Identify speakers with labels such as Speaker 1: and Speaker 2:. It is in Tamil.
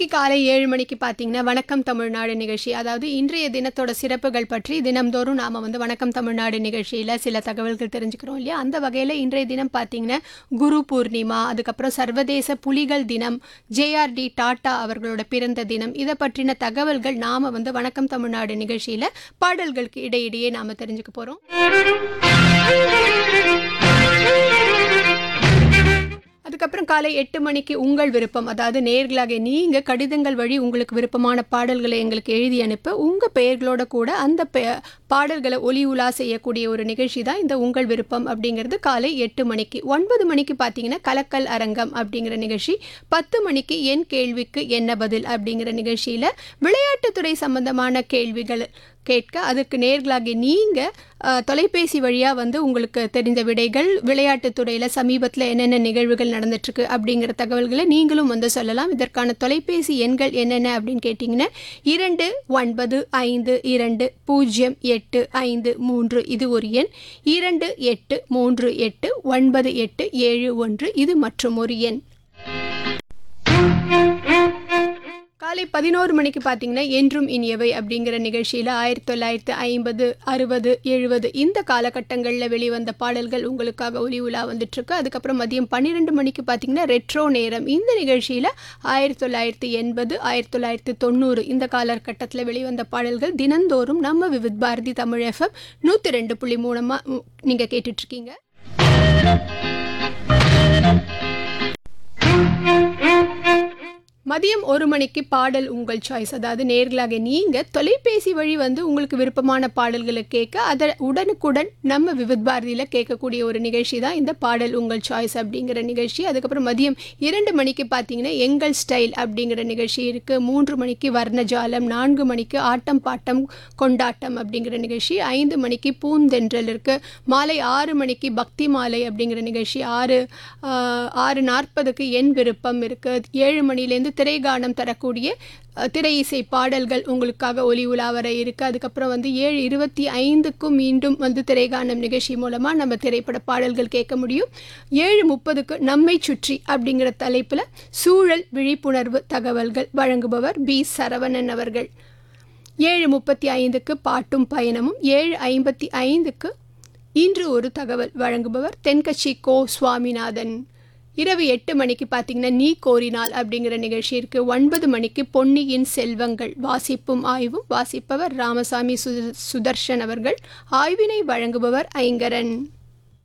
Speaker 1: இன்னைக்கு காலை 7 மணிக்கு பார்த்தீங்கன்னா வணக்கம் தமிழ்நாடு நிகழ்ச்சி. அதாவது இன்றைய தினத்தோட சிறப்புகள் பற்றி தினம்தோறும் நாம வணக்கம் தமிழ்நாடு நிகழ்ச்சியில சில தகவல்கள் தெரிஞ்சுக்கிறோம் இல்லையா? அந்த வகையில இன்றைய தினம் பார்த்தீங்கன்னா குரு பூர்ணிமா, அதுக்கப்புறம் சர்வதேச புலிகள் தினம், ஜேஆர்டி டாட்டா அவர்களோட பிறந்த தினம், இதை பற்றின தகவல்கள் நாம வணக்கம் தமிழ்நாடு நிகழ்ச்சியில பாடல்களுக்கு இடையிடையே நாம தெரிஞ்சுக்க போறோம். அதுக்கப்புறம் காலை 8 மணிக்கு உங்கள் விருப்பம், அதாவது நேயர்களாக நீங்க கடிதங்கள் வழி உங்களுக்கு விருப்பமான பாடல்களை எங்களுக்கு எழுதி அனுப்ப உங்க பெயர்களோட கூட அந்த பாடல்களை ஒலி உலா செய்யக்கூடிய ஒரு நிகழ்ச்சி தான் இந்த உங்கள் விருப்பம் அப்படிங்கிறது. காலை 8 மணிக்கு 9 மணிக்கு பார்த்தீங்கன்னா கலக்கல் அரங்கம் அப்படிங்கிற நிகழ்ச்சி. 10 மணிக்கு என் கேள்விக்கு என்ன பதில் அப்படிங்கிற நிகழ்ச்சியில் விளையாட்டுத்துறை சம்பந்தமான கேள்விகள் கேட்க அதுக்கு நேர்களாகி நீங்கள் தொலைபேசி வழியாக உங்களுக்கு தெரிந்த விடைகள், விளையாட்டுத்துறையில் சமீபத்தில் என்னென்ன நிகழ்வுகள் நடந்துட்டுருக்கு அப்படிங்கிற தகவல்களை நீங்களும் சொல்லலாம். இதற்கான தொலைபேசி எண்கள் என்னென்ன அப்படின்னு கேட்டிங்கன்னா 2952208531 இது ஒரு எண், 28389871 இது மற்றும் ஒரு எண். காலை 11 மணிக்கு பார்த்தீங்கன்னா என்றும் இனியவை அப்படிங்கிற நிகழ்ச்சியில் 1950, 60, 70 இந்த காலகட்டங்களில் வெளிவந்த பாடல்கள் உங்களுக்காக ஒலி உலா வந்துட்டுருக்கு. அதுக்கப்புறம் மதியம் 12 மணிக்கு பார்த்தீங்கன்னா ரெட்ரோ நேரம். இந்த நிகழ்ச்சியில் 1980, 1990 இந்த காலகட்டத்தில் வெளிவந்த பாடல்கள் தினந்தோறும் நம்ம விவித் பாரதி தமிழ் FM 102.3 நீங்கள் கேட்டுட்ருக்கீங்க. மதியம் 1 மணிக்கு பாடல் உங்கள் சாய்ஸ், அதாவது நேர்களாக நீங்கள் தொலைபேசி வழி உங்களுக்கு விருப்பமான பாடல்களை கேட்க அதை உடனுக்குடன் நம்ம விவித் பாரதியில் கேட்கக்கூடிய ஒரு நிகழ்ச்சி தான் இந்த பாடல் உங்கள் சாய்ஸ் அப்படிங்கிற நிகழ்ச்சி. அதுக்கப்புறம் மதியம் 2 மணிக்கு பார்த்தீங்கன்னா எங்கள் ஸ்டைல் அப்படிங்கிற நிகழ்ச்சி இருக்குது. 3 மணிக்கு வர்ணஜாலம், 4 மணிக்கு ஆட்டம் பாட்டம் கொண்டாட்டம் அப்படிங்கிற நிகழ்ச்சி, 5 மணிக்கு பூந்தென்றல் இருக்குது. மாலை 6 மணிக்கு பக்தி மாலை அப்படிங்கிற நிகழ்ச்சி, 6:40க்கு என் விருப்பம் இருக்குது. 7 மணிலேருந்து திரைகானம் தரக்கூடிய திரை இசை பாடல்கள் உங்களுக்காக ஒலி உலா வர இருக்குது. அதுக்கப்புறம் 7:25க்கும் மீண்டும் திரைகானம் நிகழ்ச்சி மூலமாக நம்ம திரைப்பட பாடல்கள் கேட்க முடியும். 7:30க்கு நம்மை சுற்றி அப்படிங்கிற தலைப்பில் சூழல் விழிப்புணர்வு தகவல்கள் வழங்குபவர் பி சரவணன் அவர்கள். 7:35க்கு பாட்டும் பயணமும், 7:55க்கு இன்று ஒரு தகவல் வழங்குபவர் தென்கட்சி கோ சுவாமிநாதன். இரவு 8 மணிக்கு பார்த்தீங்கன்னா நீ கோரினால் அப்படிங்கிற நிகழ்ச்சி இருக்குது. 9 மணிக்கு பொன்னியின் செல்வங்கள் வாசிப்பும் ஆய்வும், வாசிப்பவர் ராமசாமி சுதர்ஷன் அவர்கள், ஆய்வினை வழங்குபவர் ஐங்கரன்.